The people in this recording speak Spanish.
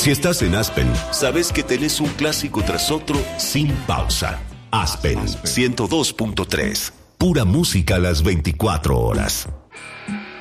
Si estás en Aspen, sabes que tenés un clásico tras otro sin pausa. Aspen 102.3. Pura música a las 24 horas.